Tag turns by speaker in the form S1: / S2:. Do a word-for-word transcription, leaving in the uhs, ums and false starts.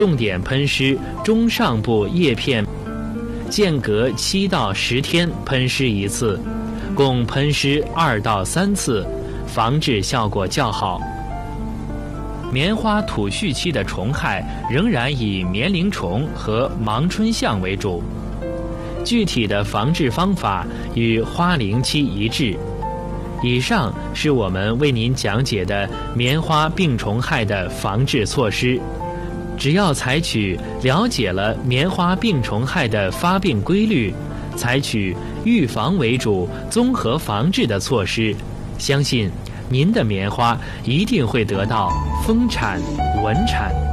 S1: 重点喷施中上部叶片，间隔七到十天喷施一次，共喷施二到三次，防治效果较好。棉花吐絮期的虫害仍然以棉铃虫和盲春象为主，具体的防治方法与花龄期一致。以上是我们为您讲解的棉花病虫害的防治措施。只要采取了解了棉花病虫害的发病规律，采取预防为主、综合防治的措施，相信您的棉花一定会得到丰产稳产。